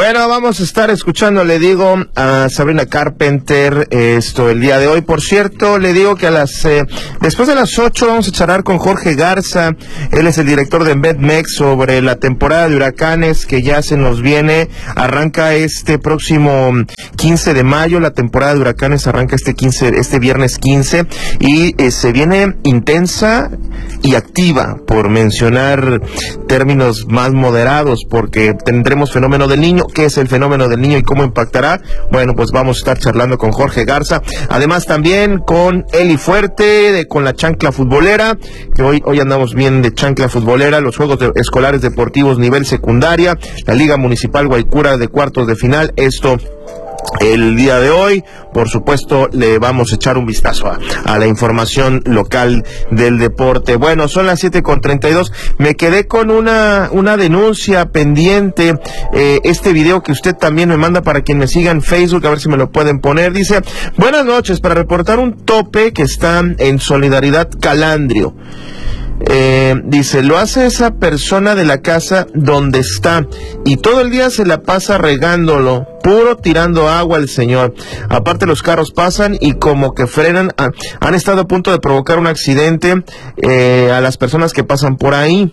Bueno, vamos a estar escuchando, le digo, a Sabrina Carpenter el día de hoy. Por cierto, le digo que después de las 8 vamos a charlar con Jorge Garza. Él es el director de MEDMEX sobre la temporada de huracanes que ya se nos viene. Arranca este próximo 15 de mayo. La temporada de huracanes arranca este viernes 15 y se viene intensa y activa, por mencionar términos más moderados, porque tendremos fenómeno del Niño. ¿Qué es el fenómeno del Niño y cómo impactará? Bueno, pues vamos a estar charlando con Jorge Garza, además también con Eli Fuerte, con la chancla futbolera, que hoy andamos bien de chancla futbolera, los Juegos Escolares Deportivos nivel secundaria, la Liga Municipal Guaycura de cuartos de final, esto el día de hoy. Por supuesto, le vamos a echar un vistazo a la información local del deporte. Bueno, son las 7:32. Me quedé con una denuncia pendiente. Este video que usted también me manda para quien me siga en Facebook, a ver si me lo pueden poner. Dice: buenas noches, para reportar un tope que está en Solidaridad Calandrio. Dice, lo hace esa persona de la casa donde está y todo el día se la pasa regándolo, puro tirando agua al señor. Aparte, los carros pasan y como que frenan. Han estado a punto de provocar un accidente a las personas que pasan por ahí.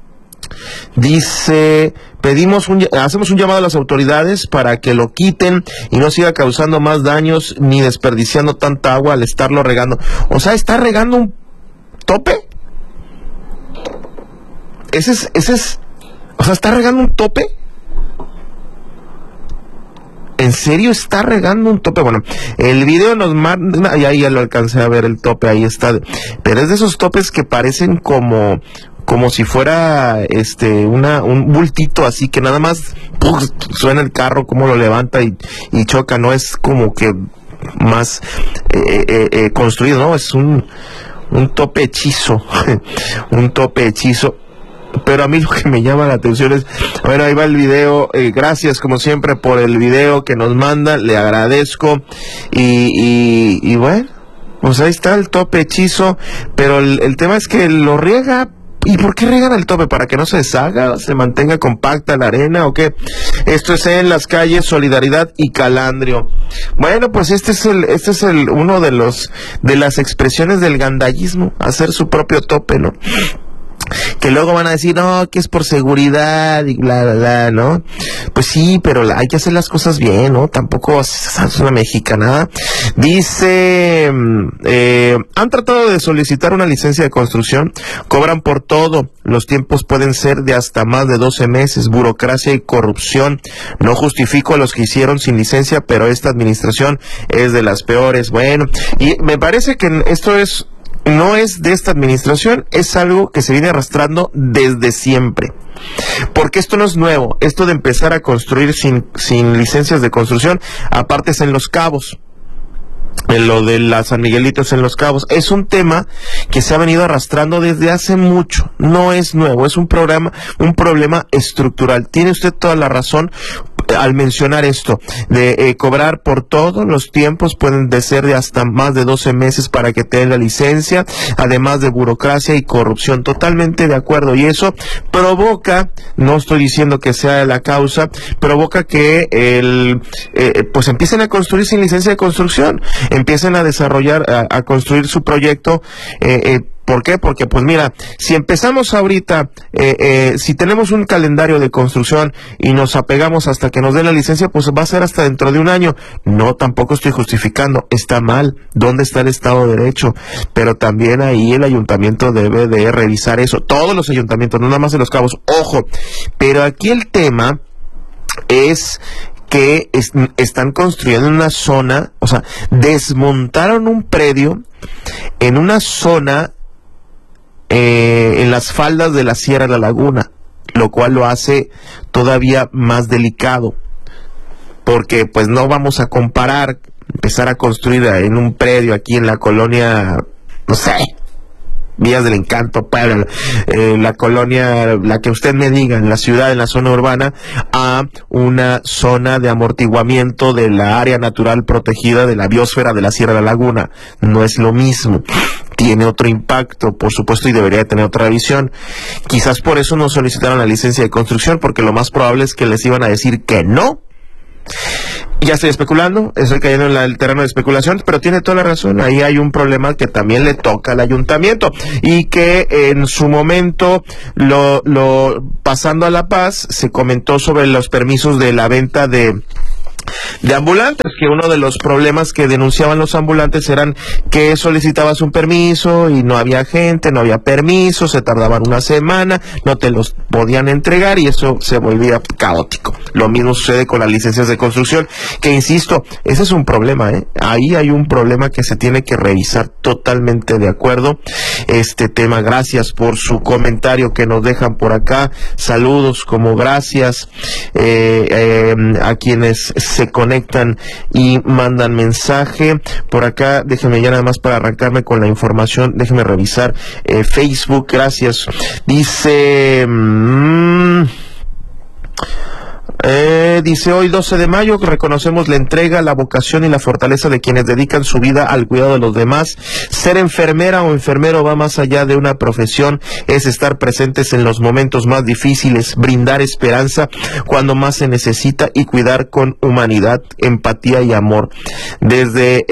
Dice, hacemos un llamado a las autoridades para que lo quiten y no siga causando más daños ni desperdiciando tanta agua al estarlo regando. O sea, ¿está regando un tope? Ese es, o sea, ¿está regando un tope? ¿En serio está regando un tope? Bueno, el video nos manda, y ahí ya lo alcancé a ver el tope, ahí está, pero es de esos topes que parecen como si fuera un bultito, así que nada más suena el carro, como lo levanta y choca, no es como que más construido, no, es un tope hechizo, un tope hechizo. Pero a mí lo que me llama la atención es, bueno, ahí va el video, gracias como siempre por el video que nos manda, le agradezco, y bueno, pues ahí está el tope hechizo, pero el tema es que lo riega. ¿Y por qué regan el tope? ¿Para que no se deshaga, se mantenga compacta la arena o qué? Esto es en las calles Solidaridad y Calandrio. Bueno, pues este es uno de las expresiones del gandallismo, hacer su propio tope, ¿no? Que luego van a decir, no, que es por seguridad y bla, bla, bla, ¿no? Pues sí, pero hay que hacer las cosas bien, ¿no? Tampoco es una mexicanada. Dice, han tratado de solicitar una licencia de construcción, cobran por todo, los tiempos pueden ser de hasta más de 12 meses, burocracia y corrupción. No justifico a los que hicieron sin licencia, pero esta administración es de las peores. Bueno, y me parece que esto no es de esta administración, es algo que se viene arrastrando desde siempre. Porque esto no es nuevo, esto de empezar a construir sin licencias de construcción, aparte es en Los Cabos. En lo de la San Miguelito es en Los Cabos. Es un tema que se ha venido arrastrando desde hace mucho. No es nuevo, es un problema estructural. Tiene usted toda la razón al mencionar esto, de cobrar por todos los tiempos, pueden ser de hasta más de 12 meses para que te den la licencia, además de burocracia y corrupción. Totalmente de acuerdo, y eso provoca, no estoy diciendo que sea la causa, provoca que pues empiecen a construir sin licencia de construcción, empiecen a desarrollar, a construir su proyecto. ¿Por qué? Porque, pues mira, si empezamos ahorita, si tenemos un calendario de construcción y nos apegamos hasta que nos den la licencia, pues va a ser hasta dentro de un año. No, tampoco estoy justificando, está mal. ¿Dónde está el Estado de Derecho? Pero también ahí el ayuntamiento debe de revisar eso. Todos los ayuntamientos, no nada más de Los Cabos. Ojo, pero aquí el tema es que están construyendo en una zona, o sea, desmontaron un predio en una zona en las faldas de la Sierra de la Laguna, lo cual lo hace todavía más delicado, porque pues no vamos a comparar empezar a construir en un predio aquí en la colonia, no sé, Vías del Encanto, Puebla, la colonia, la que usted me diga, en la ciudad, en la zona urbana, a una zona de amortiguamiento de la área natural protegida de la biosfera de la Sierra de la Laguna. No es lo mismo. tiene otro impacto, por supuesto, y debería tener otra visión. Quizás por eso no solicitaron la licencia de construcción, porque lo más probable es que les iban a decir que no. Ya estoy especulando, estoy cayendo en el terreno de especulación, pero tiene toda la razón. Ahí hay un problema que también le toca al ayuntamiento y que en su momento, pasando a La Paz, se comentó sobre los permisos de la venta de ambulantes, que uno de los problemas que denunciaban los ambulantes eran que solicitabas un permiso y no había gente, no había permiso, se tardaban una semana, no te los podían entregar y eso se volvía caótico. Lo mismo sucede con las licencias de construcción, que insisto, ese es un problema, ahí hay un problema que se tiene que revisar. Totalmente de acuerdo este tema. Gracias por su comentario que nos dejan por acá, saludos como gracias a quienes se conectan y mandan mensaje por acá. Déjenme ya nada más para arrancarme con la información, déjenme revisar Facebook. Gracias. Dice hoy 12 de mayo reconocemos la entrega, la vocación y la fortaleza de quienes dedican su vida al cuidado de los demás. Ser enfermera o enfermero va más allá de una profesión, es estar presentes en los momentos más difíciles, brindar esperanza cuando más se necesita y cuidar con humanidad, empatía y amor. Desde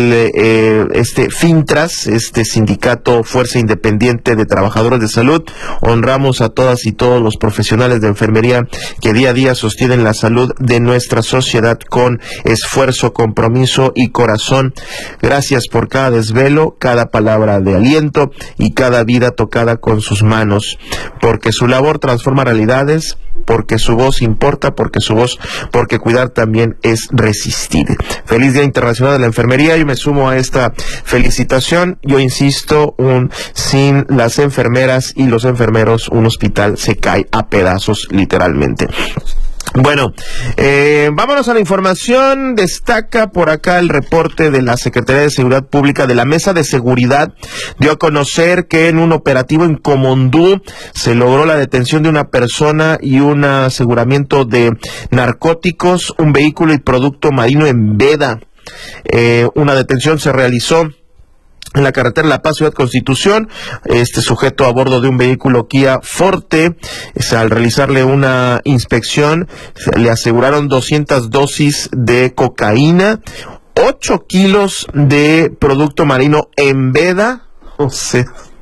el FINTRAS, Sindicato Fuerza Independiente de Trabajadores de Salud, honramos a todas y todos los profesionales de enfermería que día a día sostienen la salud de nuestra sociedad con esfuerzo, compromiso y corazón. Gracias por cada desvelo, cada palabra de aliento y cada vida tocada con sus manos, porque su labor transforma realidades, porque su voz importa, porque cuidar también es resistir. Feliz Día Internacional de la Enfermería. Yo me sumo a esta felicitación. Yo insisto, sin las enfermeras y los enfermeros, un hospital se cae a pedazos, literalmente. Bueno, vámonos a la información. Destaca por acá el reporte de la Secretaría de Seguridad Pública de la Mesa de Seguridad. Dio a conocer que en un operativo en Comondú se logró la detención de una persona y un aseguramiento de narcóticos, un vehículo y producto marino en veda. Una detención se realizó en la carretera La Paz, Ciudad Constitución. Este sujeto a bordo de un vehículo Kia Forte, al realizarle una inspección, le aseguraron 200 dosis de cocaína, 8 kilos de producto marino en veda. O sea,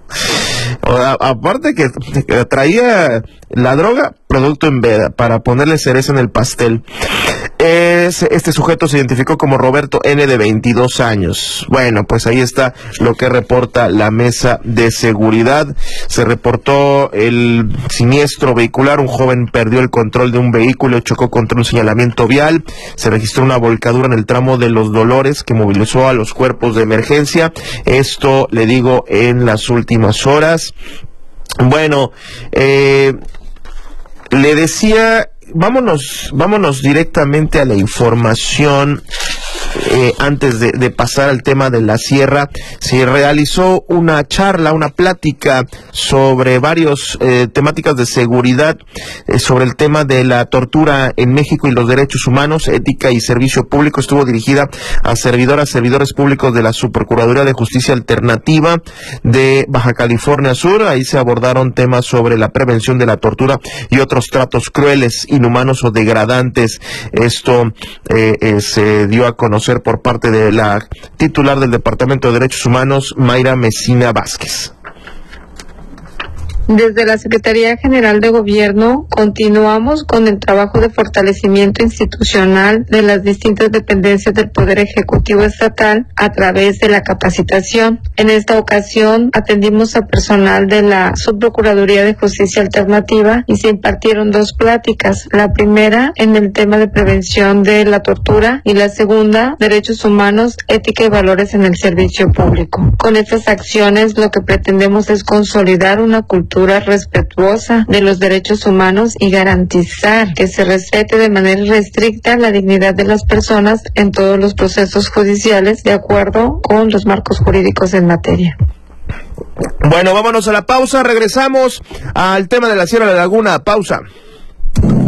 aparte que traía la droga, producto en veda, para ponerle cereza en el pastel. Este sujeto se identificó como Roberto N., de 22 años. Bueno, pues ahí está lo que reporta la Mesa de Seguridad. Se reportó el siniestro vehicular. Un joven perdió el control de un vehículo, chocó contra un señalamiento vial. Se registró una volcadura en el tramo de Los Dolores que movilizó a los cuerpos de emergencia. Esto, le digo, en las últimas horas. Bueno, le decía, vámonos directamente a la información. Antes de pasar al tema de la sierra, se realizó una charla, una plática sobre varias temáticas de seguridad, sobre el tema de la tortura en México y los derechos humanos, ética y servicio público. Estuvo dirigida a servidores públicos de la Subprocuraduría de Justicia Alternativa de Baja California Sur. Ahí se abordaron temas sobre la prevención de la tortura y otros tratos crueles, inhumanos o degradantes. Esto se dio a conocer por parte de la titular del Departamento de Derechos Humanos, Mayra Mesina Vázquez. Desde la Secretaría General de Gobierno continuamos con el trabajo de fortalecimiento institucional de las distintas dependencias del Poder Ejecutivo Estatal a través de la capacitación. En esta ocasión atendimos a personal de la Subprocuraduría de Justicia Alternativa y se impartieron 2 pláticas. La primera en el tema de prevención de la tortura y la segunda, derechos humanos, ética y valores en el servicio público. Con estas acciones lo que pretendemos es consolidar una cultura respetuosa de los derechos humanos y garantizar que se respete de manera irrestricta la dignidad de las personas en todos los procesos judiciales de acuerdo con los marcos jurídicos en materia. Bueno, vámonos a la pausa, regresamos al tema de la Sierra de la Laguna. Pausa.